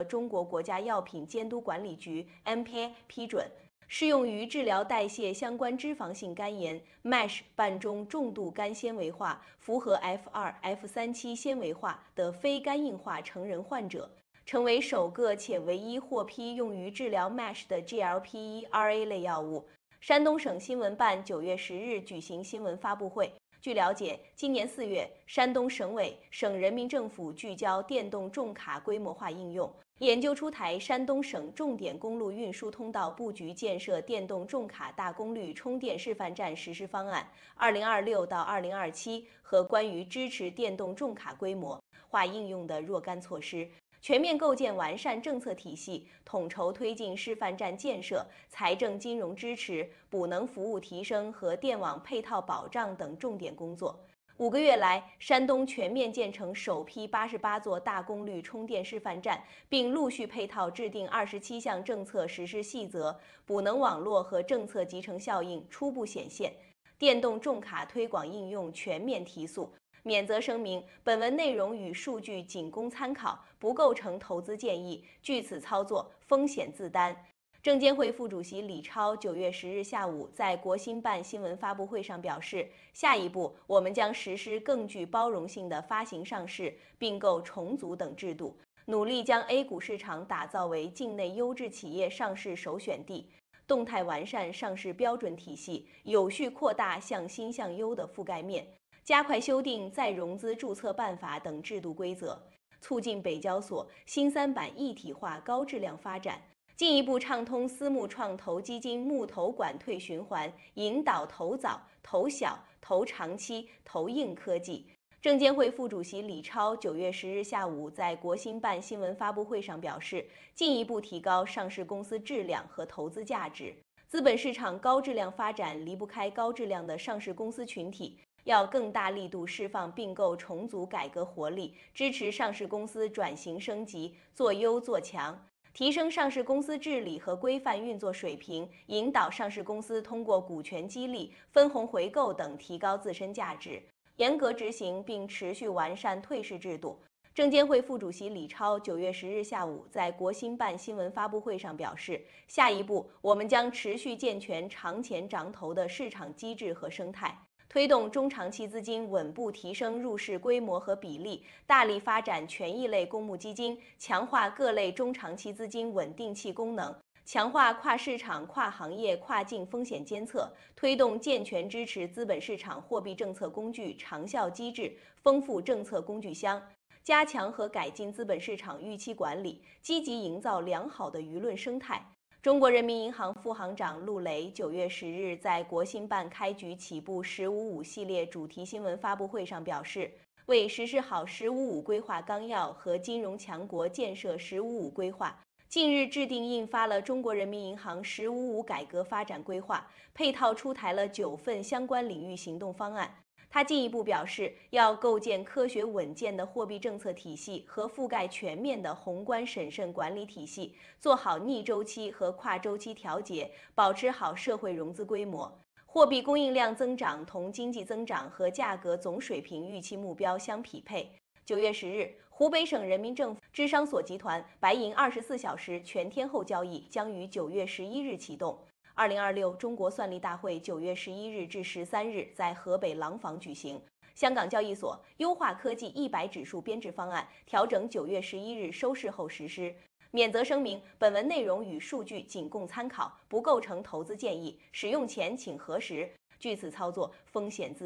中国国家药品监督管理局 MPA 批准，适用于治疗代谢相关脂肪性肝炎、MASH 半中重度肝纤维化、符合 F2、F3期纤维化的非肝硬化成人患者，成为首个且唯一获批用于治疗 MASH 的 GLP-1RA 类药物。山东省新闻办9月10日举行新闻发布会。据了解，今年4月，山东省委、省人民政府聚焦电动重卡规模化应用，研究出台山东省重点公路运输通道布局建设电动重卡大功率充电示范站实施方案 （2026到2027）和关于支持电动重卡规模化应用的若干措施。全面构建完善政策体系，统筹推进示范站建设、财政金融支持、补能服务提升和电网配套保障等重点工作。5个月来，山东全面建成首批88座大功率充电示范站，并陆续配套制定27项政策实施细则，补能网络和政策集成效应初步显现，电动重卡推广应用全面提速。免责声明：本文内容与数据仅供参考，不构成投资建议，据此操作风险自担。证监会副主席李超9月10日下午在国新办新闻发布会上表示，下一步我们将实施更具包容性的发行上市、并购重组等制度，努力将 A 股市场打造为境内优质企业上市首选地，动态完善上市标准体系，有序扩大向新向优的覆盖面。加快修订再融资注册办法等制度规则，促进北交所新三板一体化高质量发展，进一步畅通私募创投基金募投管退循环，引导投早、投小、投长期、投硬科技。证监会副主席李超9月10日下午在国新办新闻发布会上表示，进一步提高上市公司质量和投资价值。资本市场高质量发展离不开高质量的上市公司群体。要更大力度释放并购重组改革活力，支持上市公司转型升级，做优做强，提升上市公司治理和规范运作水平，引导上市公司通过股权激励、分红回购等提高自身价值，严格执行并持续完善退市制度。证监会副主席李超9月10日下午在国新办新闻发布会上表示，下一步我们将持续健全长钱涨投的市场机制和生态，推动中长期资金稳步提升入市规模和比例，大力发展权益类公募基金，强化各类中长期资金稳定器功能，强化跨市场、跨行业、跨境风险监测，推动健全支持资本市场货币政策工具长效机制，丰富政策工具箱，加强和改进资本市场预期管理，积极营造良好的舆论生态。中国人民银行副行长陆雷9月10日在国新办开局起步“十五五”系列主题新闻发布会上表示，为实施好“十五五”规划纲要和金融强国建设“十五五”规划，近日制定印发了中国人民银行“十五五”改革发展规划，配套出台了9份相关领域行动方案。他进一步表示，要构建科学稳健的货币政策体系和覆盖全面的宏观审慎管理体系，做好逆周期和跨周期调节，保持好社会融资规模。货币供应量增长同经济增长和价格总水平预期目标相匹配。9月10日，湖北省人民政府芝商所集团白银24小时全天候交易将于9月11日启动。2026中国算力大会9月11日至13日在河北廊坊举行。香港交易所优化科技100指数编制方案，调整9月11日收市后实施。免责声明：本文内容与数据仅供参考，不构成投资建议，使用前请核实。据此操作风险自